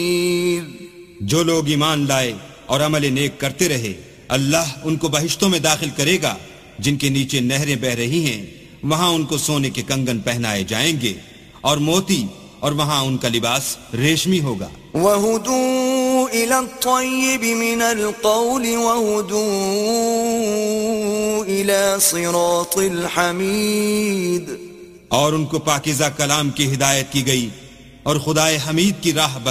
जो लोग ईमान लाए और अमल नेक करते रहे, अल्लाह उनको बहिश्तों में दाखिल करेगा जिनके नीचे नहरें बह रही हैं। वहां उनको सोने के कंगन पहनाए जाएंगे और मोती, और वहां उनका लिबास रेशमी होगा। वहुदू इला त्तय्यिब मिनल क़ौल वहुदू इला सिरातिल हमीद। और उनको पाकीज़ा कलाम की हिदायत की गई और खुदाए हमीद की राह